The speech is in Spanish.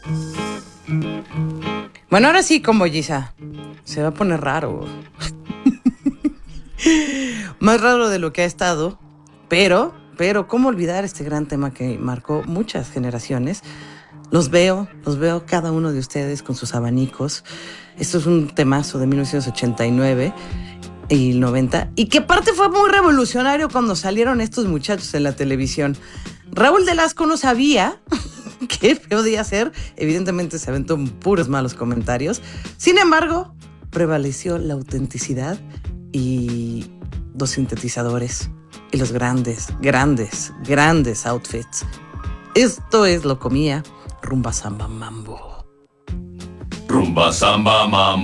Bueno, ahora sí, con Bolliza. Se va a poner raro. Más raro de lo que ha estado. Pero, ¿cómo olvidar este gran tema que marcó muchas generaciones? Los veo cada uno de ustedes con sus abanicos. Esto es un temazo de 1989 y 90. Y que aparte fue muy revolucionario cuando salieron estos muchachos en la televisión. Raúl Velasco no sabía qué podía hacer. Evidentemente se aventó puros malos comentarios. Sin embargo, prevaleció la autenticidad y los sintetizadores y los grandes outfits. Esto es Lo Comía, Rumba Samba Mambo. Rumba Samba Mambo.